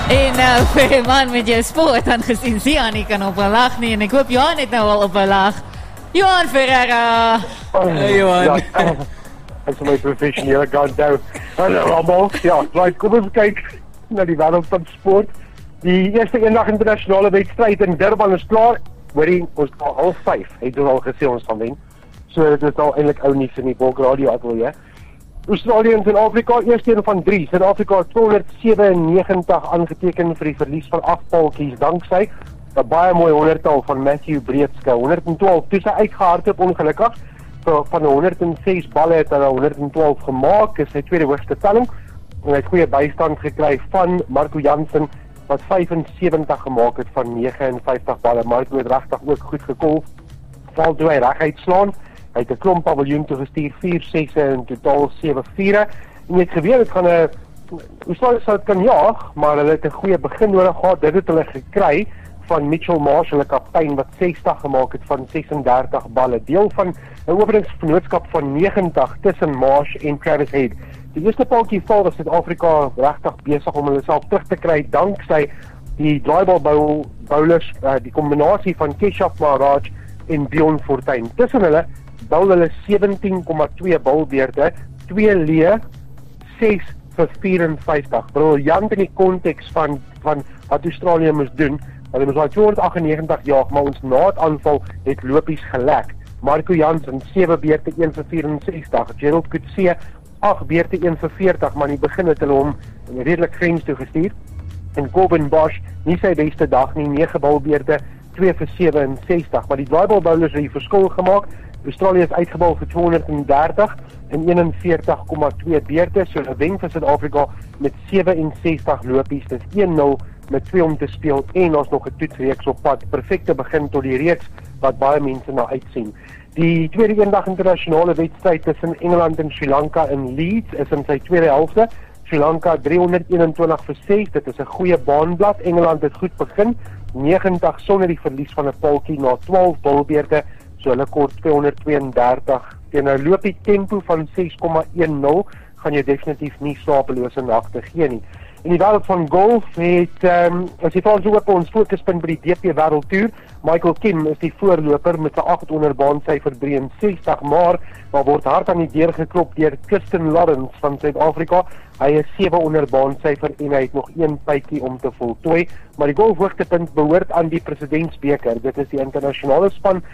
En vir man met jou sport, dan gesien Sian nie kan op 'n lag nie, en ek hoop Johan het nou al op 'n lag. Johan Ferreira. Hey Johan. Ek is my professionele kant nou. Hallo almal. Ja, right, kom ons kyk na die wêreld van sport. Die eerste eendag internasionale wedstryd in Durban is klaar. Hoorie, ons al 5 het ons al gesê ons gaan wen. So dit is al eintlik ou nuus in die Bulk Radio ateljee. Australië en Suid-Afrika, eerste een van 3. Suid-Afrika 297 aangeteken vir die verlies van 8 paltjies danksy 'n baie mooi 100-tal van Matthew Breedske. 112 toe sy uitgehardloop ongelukkig. Van 106 balle het hy 112 gemaak, is sy tweede hoogste telling. En hy het goeie bystand gekry van Marco Jansen wat 75 gemaak het van 59 balle. Marco het regtig ook goed gekolf. Val toe hy reguit slaan. Hy het 'n klomp paviljoen toe gestuur, 4 6 en totaal 7 4. En jy het geweet dit gaan 'n Australië sou kan jaag, maar hulle het 'n goeie begin nodig gehad. Dit het hulle gekry van Mitchell Marsh, hulle kaptein wat 60 gemaak het van 36 balle. Deel van 'n openingsvernootskap van 90 tussen Marsh en Travis Head. Die eerste paltjie val was Suid-Afrika regtig besig om hulle self terug te kry danksy die draaibal bowlers, die kombinasie van Keshav Maharaj en Bjorn Fortuin. Tussen hulle bou hulle 17,2 balbeerte, 2 leë, 6 vir 54. Briljant in die konteks van wat Australië moes doen. Hulle moes 298 jaag, maar ons na het aanval het lopies gelek. Marco Jansen 7 beerte, 1 vir 64. Gerald Coetzee 8 beerte, 1 vir 40, maar in die begin het hulle hom redelik grens toe gestuur. En Corbin Bosch nie sy beste dag nie, 9 balbeerte, 2 vir 67, maar die draaibal bowlers het die verskil gemaak. Australië is uitgebal vir 230 en 41,2 beerte, so hulle wen vir Suid-Afrika met 67 lopies. Dit is 1-0 met 2 om te speel en ons nog 'n toetsreeks op pad. Perfekte begin tot die reeks wat baie mense na uitsien. Die tweede eendag internasionale wedstryd tussen Engeland en Sri Lanka in Leeds is in sy tweede helfte. Sri Lanka 321 vir 6, dit is 'n goeie baanblad. Engeland het goed begin, 90 sonder die verlies van 'n paltjie na 12 balbeerte. So hulle kort 232 teen 'n lopie tempo van 6,10 gaan jy definitief nie slapelose nagte gee nie. In die wêreld van golf het as jy vir ons fokuspunt by die DP Wêreldtoer, Michael Kim is die voorloper met 'n 8 onder baansyfer 63, maar word hard aan die deur geklop deur Kirsten Lawrence van Suid-Afrika. Hy is 7 onder baansyfer en hy het nog 1 pytjie om te voltooi, maar die golfhoogtepunt behoort aan die Presidentsbeker. Dit is die internasionale span